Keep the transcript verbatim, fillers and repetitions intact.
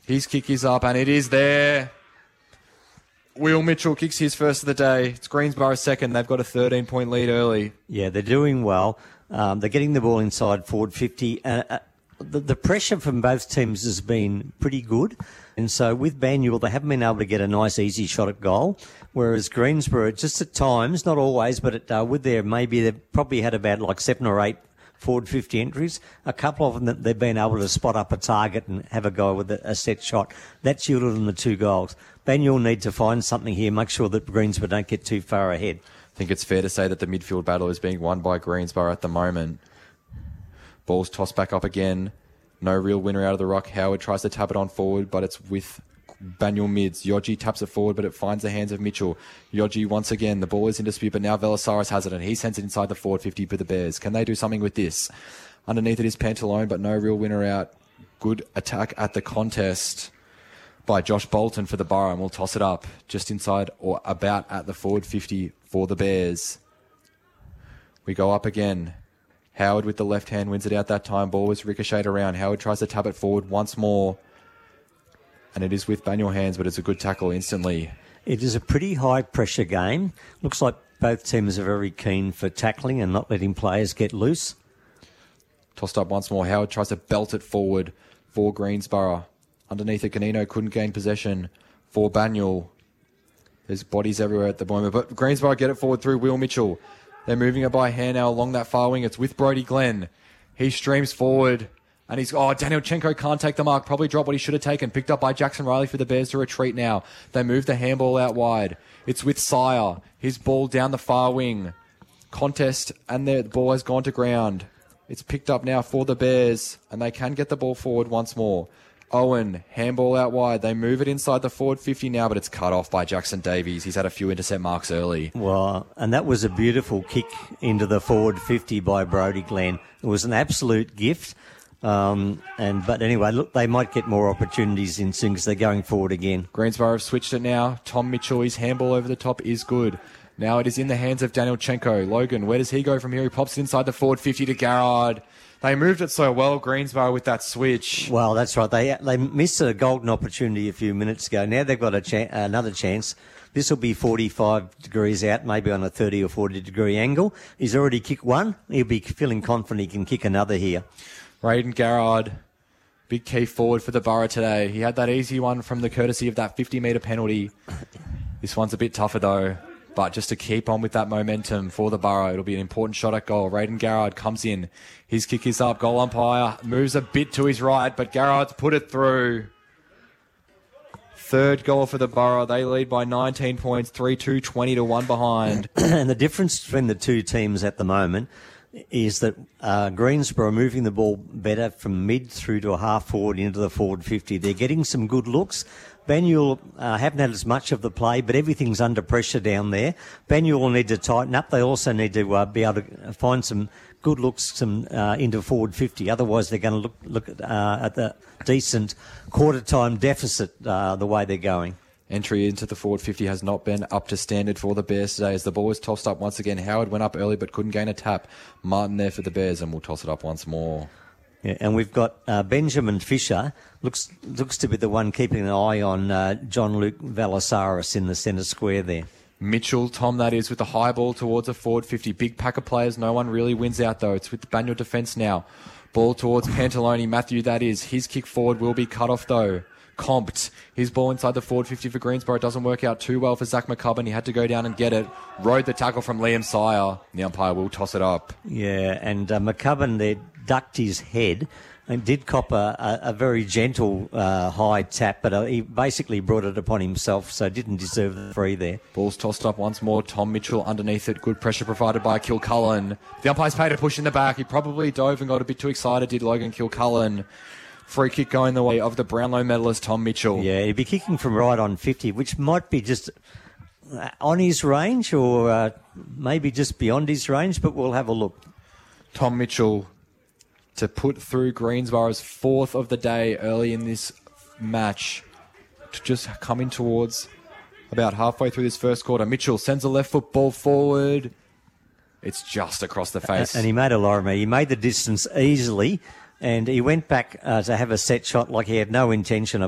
His kick is up, and it is there. Will Mitchell kicks his first of the day. It's Greensboro's second. They've got a thirteen-point lead early. Yeah, they're doing well. Um, they're getting the ball inside forward fifty. Uh, uh, the, the pressure from both teams has been pretty good. And so with Banyule, they haven't been able to get a nice, easy shot at goal. Whereas Greensboro, just at times, not always, but at, uh, with their, maybe they've probably had about like seven or eight forward fifty entries. A couple of them that they've been able to spot up a target and have a go with a, a set shot. That's yielded them the two goals. Banyule need to find something here, make sure that Greensboro don't get too far ahead. I think it's fair to say that the midfield battle is being won by Greensboro at the moment. Ball's tossed back up again. No real winner out of the ruck. Howard tries to tap it on forward, but it's with Banyule mids. Yogi taps it forward, but it finds the hands of Mitchell. Yogi once again. The ball is in dispute, but now Velasaris has it, and he sends it inside the forward fifty for the Bears. Can they do something with this? Underneath it is Pantalone, but no real winner out. Good attack at the contest by Josh Bolton for the Borough, and we'll toss it up just inside or about at the forward fifty for the Bears. We go up again. Howard with the left hand wins it out that time. Ball was ricocheted around. Howard tries to tap it forward once more. And it is with Banyule hands, but it's a good tackle instantly. It is a pretty high-pressure game. Looks like both teams are very keen for tackling and not letting players get loose. Tossed up once more. Howard tries to belt it forward for Greensboro. Underneath it, Canino couldn't gain possession for Banyule. There's bodies everywhere at the moment, but Greensboro get it forward through Will Mitchell. They're moving it by hand now along that far wing. It's with Brody Glenn. He streams forward, and he's... Oh, Daniel Chenko can't take the mark. Probably dropped what he should have taken. Picked up by Jackson Riley for the Bears to retreat now. They move the handball out wide. It's with Sire. His ball down the far wing. Contest, and the ball has gone to ground. It's picked up now for the Bears, and they can get the ball forward once more. Owen, handball out wide. They move it inside the forward fifty now, but it's cut off by Jackson Davies. He's had a few intercept marks early. Well, and that was a beautiful kick into the forward fifty by Brody Glenn. It was an absolute gift. Um, and But anyway, look, they might get more opportunities in soon because they're going forward again. Greensboro have switched it now. Tom Mitchell, his handball over the top is good. Now it is in the hands of Daniel Chenko. Logan, where does he go from here? He pops it inside the forward fifty to Garrard. They moved it so well, Greensboro, with that switch. Well, that's right. They they missed a golden opportunity a few minutes ago. Now they've got a cha- another chance. This will be forty-five degrees out, maybe on a thirty or forty degree angle. He's already kicked one. He'll be feeling confident he can kick another here. Rayden Garrard, big key forward for the Borough today. He had that easy one from the courtesy of that fifty metre penalty. This one's a bit tougher, though. But just to keep on with that momentum for the Borough, it'll be an important shot at goal. Rayden Garrard comes in. His kick is up. Goal umpire moves a bit to his right, but Garrard's put it through. Third goal for the Borough. They lead by nineteen points, three two, twenty to one behind. And the difference between the two teams at the moment is that uh, Greensboro are moving the ball better from mid through to a half forward into the forward fifty. They're getting some good looks. Banyule uh, haven't had as much of the play, but everything's under pressure down there. Banyule will need to tighten up. They also need to uh, be able to find some good looks some uh, into forward fifty. Otherwise, they're going to look look at, uh, at the decent quarter-time deficit uh, the way they're going. Entry into the forward fifty has not been up to standard for the Bears today as the ball was tossed up once again. Howard went up early but couldn't gain a tap. Martin there for the Bears, and we'll toss it up once more. Yeah, and we've got uh, Benjamin Fisher, looks looks to be the one keeping an eye on uh, John Luke Valasaris in the centre square there. Mitchell, Tom, that is, with the high ball towards a forward fifty. Big pack of players. No one really wins out, though. It's with the Banyule defence now. Ball towards Pantalone. Matthew, that is. His kick forward will be cut off, though. Comped. His ball inside the forward fifty for Greensboro. It doesn't work out too well for Zach McCubbin. He had to go down and get it. Rode the tackle from Liam Sire. The umpire will toss it up. Yeah, and uh, McCubbin there ducked his head and did cop a, a, a very gentle uh, high tap, but uh, he basically brought it upon himself, so didn't deserve the free there. Ball's tossed up once more. Tom Mitchell underneath it. Good pressure provided by Kilcullen. The umpire's paid a push in the back. He probably dove and got a bit too excited, did Logan Kilcullen. Free kick going the way of the Brownlow medalist, Tom Mitchell. Yeah, he'd be kicking from right on fifty, which might be just on his range or uh, maybe just beyond his range, but we'll have a look. Tom Mitchell to put through Greensboro's fourth of the day early in this match, to just come in towards about halfway through this first quarter. Mitchell sends a left foot ball forward. It's just across the face. And he made a Lorimer. He made the distance easily, and he went back uh, to have a set shot like he had no intention of